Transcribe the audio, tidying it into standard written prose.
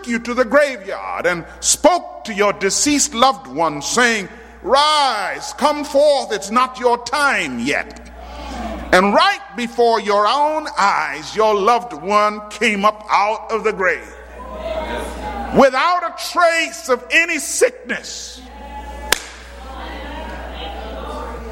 took you to the graveyard and spoke to your deceased loved one, saying, "Rise, come forth, it's not your time yet." And right before your own eyes, your loved one came up out of the grave without a trace of any sickness,